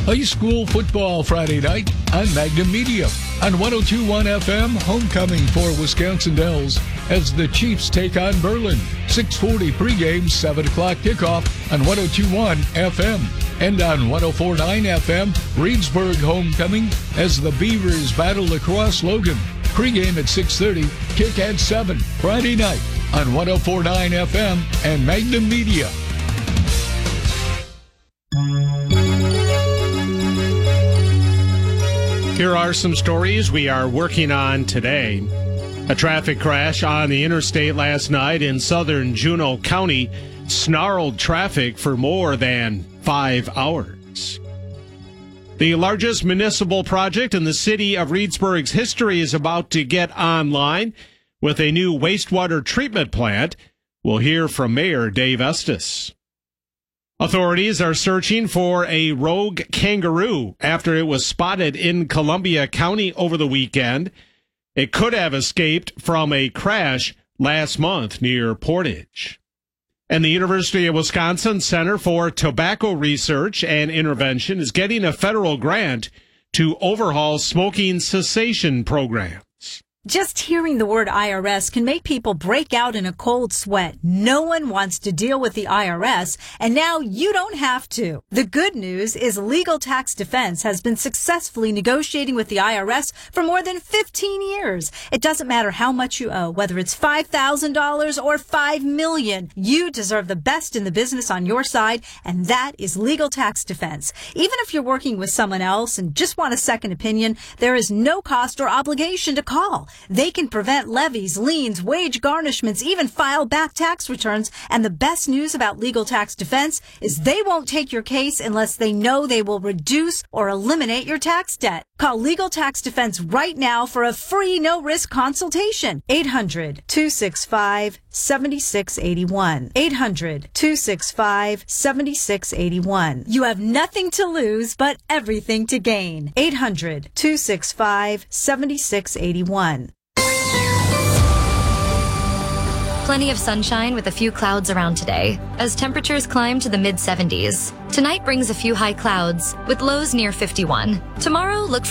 High school football Friday night on Magnum Media. On 102.1 FM, homecoming for Wisconsin Dells as the Chiefs take on Berlin. 6:40 pregame, 7 o'clock kickoff on 102.1 FM. And on 104.9 FM, Reedsburg homecoming as the Beavers battle lacrosse Logan. Pregame at 6:30, kick at 7. Friday night on 104.9 FM and Magnum Media. Here are some stories we are working on today. A traffic crash on the interstate last night in southern Juneau County snarled traffic for more than 5 hours. The largest municipal project in the city of Reedsburg's history is about to get online with a new wastewater treatment plant. We'll hear from Mayor Dave Estes. Authorities are searching for a rogue kangaroo after it was spotted in Columbia County over the weekend. It could have escaped from a crash last month near Portage. And the University of Wisconsin Center for Tobacco Research and Intervention is getting a federal grant to overhaul smoking cessation programs. Just hearing the word IRS can make people break out in a cold sweat. No one wants to deal with the IRS, and now you don't have to. The good news is Legal Tax Defense has been successfully negotiating with the IRS for more than 15 years. It doesn't matter how much you owe, whether it's $5,000 or $5 million. You deserve the best in the business on your side, and that is Legal Tax Defense. Even if you're working with someone else and just want a second opinion, there is no cost or obligation to call. They can prevent levies, liens, wage garnishments, even file back tax returns. And the best news about Legal Tax Defense is they won't take your case unless they know they will reduce or eliminate your tax debt. Call Legal Tax Defense right now for a free no-risk consultation. 800-265-7681. 800-265-7681. You have nothing to lose but everything to gain. 800-265-7681. Plenty of sunshine with a few clouds around today as temperatures climb to the mid-70s. Tonight brings a few high clouds with lows near 51. Tomorrow, look